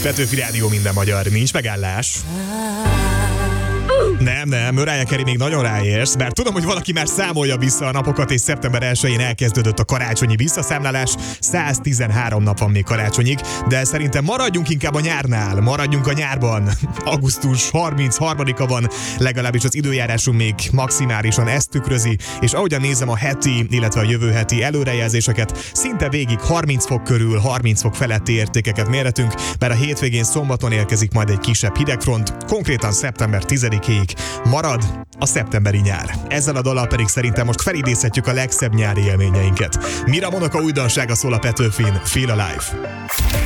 Petőfi Rádió, minden magyar, nincs megállás. Nem, Mariah Carey még nagyon ráérsz, bár tudom, hogy valaki már számolja vissza a napokat, és szeptember 1-én elkezdődött a karácsonyi visszaszámlálás, 113 nap van még karácsonyig, de szerintem maradjunk inkább a nyárnál, maradjunk a nyárban. Augusztus 33-a van, legalábbis az időjárásunk még maximálisan ezt tükrözi, és ahogyan nézem a heti, illetve a jövő heti előrejelzéseket, szinte végig 30 fok körül, 30 fok feletti értékeket mérhetünk, mert a hétvégén szombaton érkezik majd egy kisebb hidegfront, konkrétan szeptember 10-ig marad a szeptemberi nyár. Ezzel a dallal pedig szerintem most felidézhetjük a legszebb nyári élményeinket. Mira Monoka újdonsága szól a Petőfin, Feel Alive.